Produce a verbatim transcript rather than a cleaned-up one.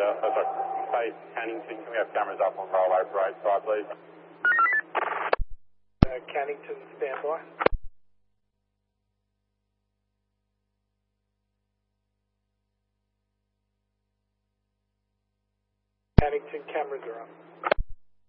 Canada. Uh, sorry, Space Cannington. Can we have cameras up on railway parade side, please? Uh, Cannington, standby. Cannington, cameras are up.